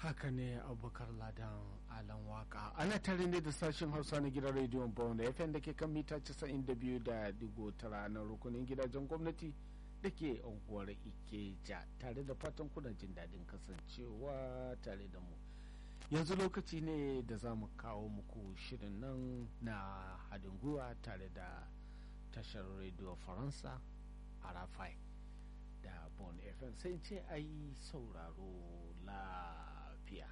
haka ne abubakar ladan alan waka ana tare ne da sashen hausa na gidan rediyon bawon da fm da ke kan mita 92.9 na rukunin gidajen gwamnati da ke unguwar ikeja tare da fatan kuna jin daɗin kasancewa tare da mu yanzu lokaci ne da za mu kawo muku shirin nan na haɗin gwiwa tare da tashar rediyo faransa arafai da bon fm sai ce a yi sauraro lafiya.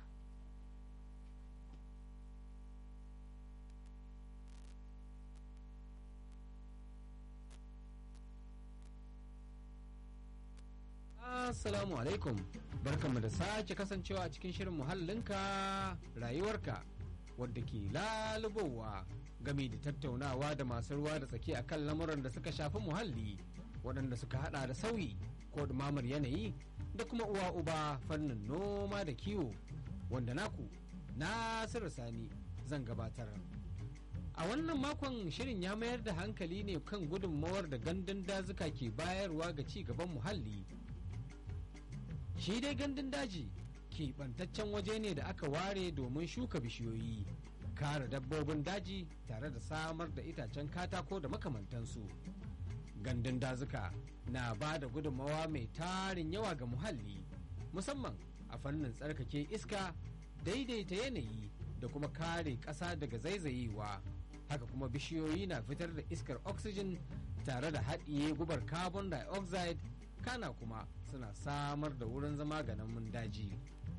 Assalamu alaikum, barkanmu da sake kasancewa a cikin shirin muhallinka rayuwarka wadda ke lalubowa game da tattaunawa da masu ruwa da tsaki akan lamuran da suka shafi muhalli waɗanda suka hada da sauyi ko ɗumamar yanayi da kuma uwa uba fannin noma da kiwo wanda naku Nasiru Sani zan gabatar. A wannan makon shirin ya mayar da hankali ne kan gudunmawar da gandun dazuka ke bayarwa ga ci gaban muhalli. Shi dai gandun daji keɓantaccen waje ne da aka ware domin shuka bishiyoyi, kare dabbobin daji tare da samar da itacen katako da makamantansu. Gandun dazuka na ba da gudunmawa mai tarin yawa ga muhalli, musamman a fannin tsarkake iska, daidaita yanayi da kuma kare ƙasa daga zaizayewa. Haka kuma bishiyoyi na fitar da iskar oxygen tare da haɗiye gubar carbon dioxide, kana kuma suna samar da wurin zama ga namun daji.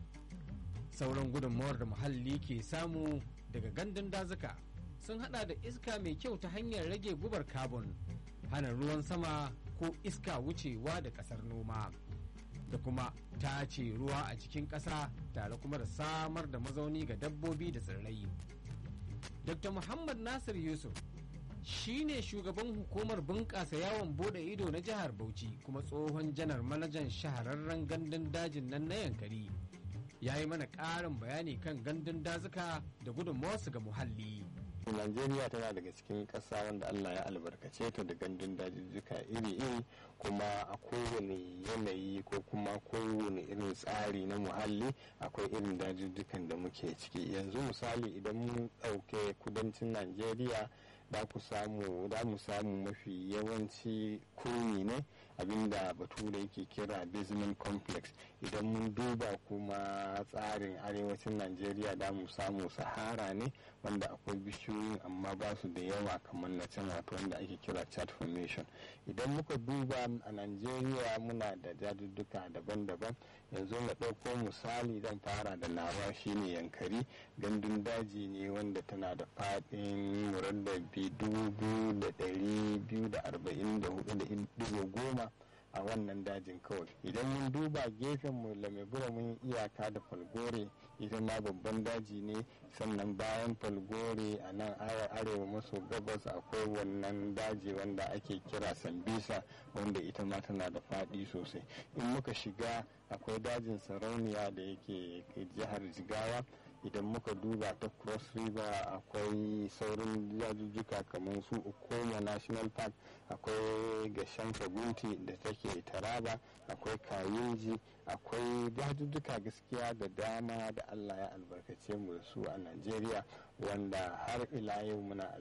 Sauran gudunmawar da muhalli ke samu daga gandun dazuka sun hada da iska mai kyau ta hanyar rage gubar carbon, hana ruwan sama ko iska wucewa da kasar noma, da kuma tace ruwa a cikin ƙasa tare kuma da samar da mazauni ga dabbobi da tsirrai. Dr. Muhammad Nasir Yusuf shine shugaban hukumar bunƙasa yawon bude ido na jihar Bauchi kuma tsohon janar manajan shahararren gandun dajin nan na Yankari. Ya yi mana ƙarin bayani kan gandun dazuka da gudunmawarsu ga muhalli. Najeriya tana daga cikin ƙasa wanda Allah ya albarkace ta da gandun dajijjuka iri-iri, kuma a kowane yanayi ko kuma kowane irin tsari na muhalli akwai irin dajijjukan da muke ciki. Yanzu misali idan mun ɗauke kudancin Najeriya da mu samu mafi yawanci kurmi ne, abinda bature yake kira basement complex. Idan mun duba kuma tsarin arewacin Najeriya da mu samu sahara ne wanda akwai bishiyoyin amma ba su da yawa kamar na can, wato wanda ake kira chat formation. Idan muka duba a Najeriya muna da jadudduka daban-daban. Yanzu na ɗauko misali zan fara da nawa shine Yankari. Gandun daji ne wanda tana da faɗin muraddabi 2,244.10 a wannan dajin kawai. Idan mun duba gefen mu Lamebura mun iyaka da Falgore, ita ma babban daji ne. Sannan bayan Falgore a nan arewa maso gabas akwai wannan daji wanda ake kira Sambisa, wanda ita ma tana da faɗi sosai. In muka shiga akwai dajin Sarauniya da yake jihar Jigawa. Idan muka duba ta Cross River akwai saurin dajujjuka kamar su Ukoma National Park, akwai Gashan Kagunti da take Taraba, akwai Kayinji, akwai dajujjuka gaskiya da dama da Allah ya albarkace mu da su a Najeriya, wanda har ila yau muna